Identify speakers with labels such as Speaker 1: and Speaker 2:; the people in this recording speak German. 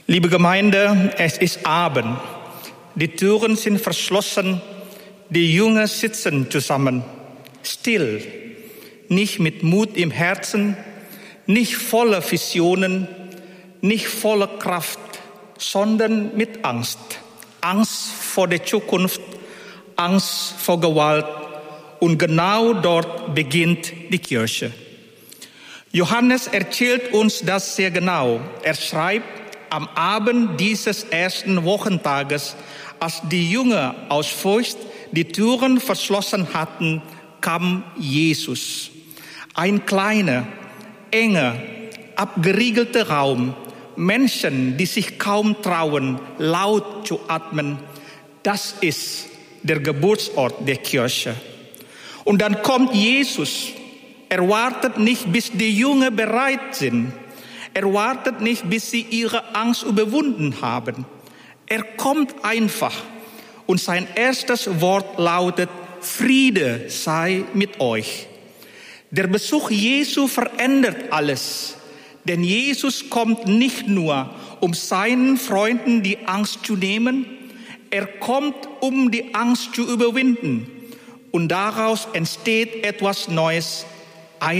Speaker 1: Liebe Gemeinde, es ist Abend. Die Türen sind verschlossen. Die Jünger sitzen zusammen. Still. Nicht mit Mut im Herzen, nicht voller Visionen, nicht voller Kraft, sondern mit Angst. Angst vor der Zukunft, Angst vor Gewalt. Und genau dort beginnt die Kirche. Johannes erzählt uns das sehr genau. Er schreibt, am Abend dieses ersten Wochentages, als die Jünger aus Furcht die Türen verschlossen hatten, kam Jesus. Ein kleiner, enger, abgeriegelter Raum. Menschen, die sich kaum trauen, laut zu atmen. Das ist der Geburtsort der Kirche. Und dann kommt Jesus. Er wartet nicht, bis die Jünger bereit sind. Er wartet nicht, bis sie ihre Angst überwunden haben. Er kommt einfach. Und sein erstes Wort lautet, Friede sei mit euch. Der Besuch Jesu verändert alles. Denn Jesus kommt nicht nur, um seinen Freunden die Angst zu nehmen. Er kommt, um die Angst zu überwinden. Und daraus entsteht etwas Neues,